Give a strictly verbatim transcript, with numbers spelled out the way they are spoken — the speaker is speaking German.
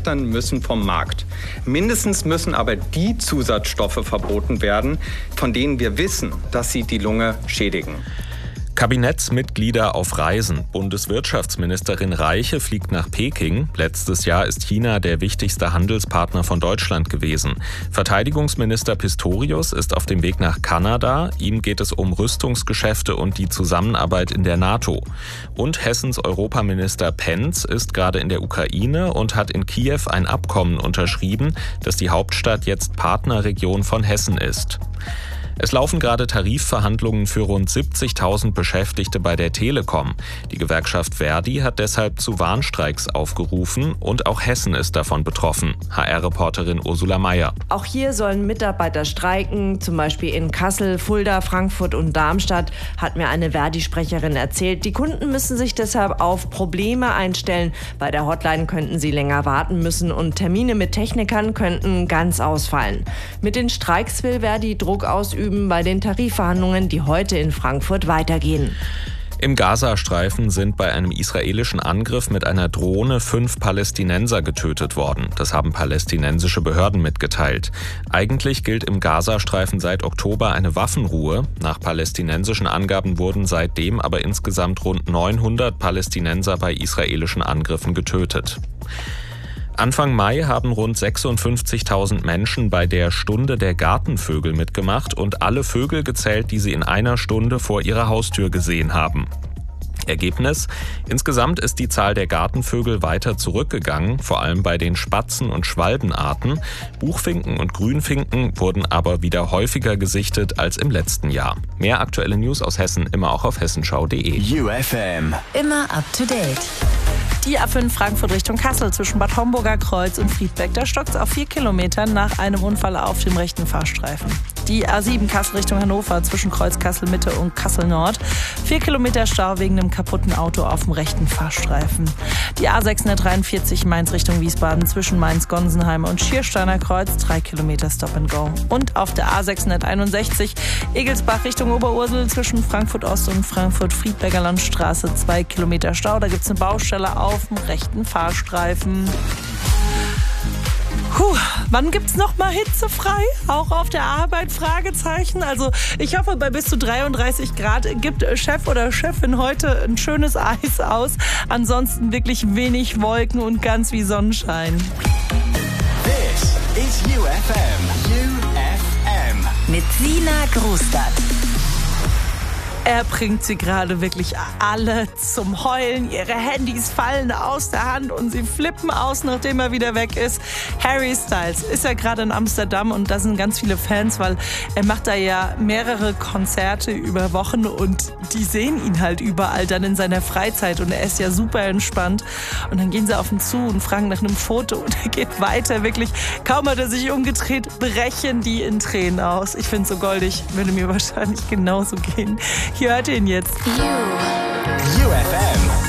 Ministern müssen vom Markt. Mindestens müssen aber die Zusatzstoffe verboten werden, von denen wir wissen, dass sie die Lunge schädigen. Kabinettsmitglieder auf Reisen. Bundeswirtschaftsministerin Reiche fliegt nach Peking. Letztes Jahr ist China der wichtigste Handelspartner von Deutschland gewesen. Verteidigungsminister Pistorius ist auf dem Weg nach Kanada. Ihm geht es um Rüstungsgeschäfte und die Zusammenarbeit in der NATO. Und Hessens Europaminister Pentz ist gerade in der Ukraine und hat in Kiew ein Abkommen unterschrieben, dass die Hauptstadt jetzt Partnerregion von Hessen ist. Es laufen gerade Tarifverhandlungen für rund siebzigtausend Beschäftigte bei der Telekom. Die Gewerkschaft Verdi hat deshalb zu Warnstreiks aufgerufen und auch Hessen ist davon betroffen. H R-Reporterin Ursula Mayer. Auch hier sollen Mitarbeiter streiken, zum Beispiel in Kassel, Fulda, Frankfurt und Darmstadt, hat mir eine Verdi-Sprecherin erzählt. Die Kunden müssen sich deshalb auf Probleme einstellen. Bei der Hotline könnten sie länger warten müssen und Termine mit Technikern könnten ganz ausfallen. Mit den Streiks will Verdi Druck ausüben bei den Tarifverhandlungen, die heute in Frankfurt weitergehen. Im Gazastreifen sind bei einem israelischen Angriff mit einer Drohne fünf Palästinenser getötet worden. Das haben palästinensische Behörden mitgeteilt. Eigentlich gilt im Gazastreifen seit Oktober eine Waffenruhe. Nach palästinensischen Angaben wurden seitdem aber insgesamt rund neunhundert Palästinenser bei israelischen Angriffen getötet. Anfang Mai haben rund sechsundfünfzigtausend Menschen bei der Stunde der Gartenvögel mitgemacht und alle Vögel gezählt, die sie in einer Stunde vor ihrer Haustür gesehen haben. Ergebnis: Insgesamt ist die Zahl der Gartenvögel weiter zurückgegangen, vor allem bei den Spatzen- und Schwalbenarten. Buchfinken und Grünfinken wurden aber wieder häufiger gesichtet als im letzten Jahr. Mehr aktuelle News aus Hessen immer auch auf hessenschau punkt de. U F M. Immer up to date. Die A fünf Frankfurt Richtung Kassel zwischen Bad Homburger Kreuz und Friedberg. Da stockt es auf vier Kilometern nach einem Unfall auf dem rechten Fahrstreifen. Die A sieben Kassel Richtung Hannover zwischen Kreuz Kassel Mitte und Kassel Nord. Vier Kilometer Stau wegen einem kaputten Auto auf dem rechten Fahrstreifen. Die A sechshundertdreiundvierzig Mainz Richtung Wiesbaden zwischen Mainz-Gonsenheim und Schiersteiner Kreuz. Drei Kilometer Stop and Go. Und auf der A sechshunderteinundsechzig Egelsbach Richtung Oberursel zwischen Frankfurt Ost und Frankfurt Friedberger Landstraße. Zwei Kilometer Stau. Da gibt es eine Baustelle auf dem rechten Fahrstreifen. Puh, wann gibt's noch mal hitzefrei? Auch auf der Arbeit? Fragezeichen. Also ich hoffe, bei bis zu dreiunddreißig Grad gibt Chef oder Chefin heute ein schönes Eis aus. Ansonsten wirklich wenig Wolken und ganz wie Sonnenschein. This is U F M. U F M. Mit Sina Grustadt. Er bringt sie gerade wirklich alle zum Heulen. Ihre Handys fallen aus der Hand und sie flippen aus, nachdem er wieder weg ist. Harry Styles ist ja gerade in Amsterdam und da sind ganz viele Fans, weil er macht da ja mehrere Konzerte über Wochen und die sehen ihn halt überall dann in seiner Freizeit und er ist ja super entspannt. Und dann gehen sie auf ihn zu und fragen nach einem Foto und er geht weiter. Wirklich, kaum hat er sich umgedreht, brechen die in Tränen aus. Ich finde es so goldig, würde mir wahrscheinlich genauso gehen. Hier hört ihr ihn jetzt. U F M.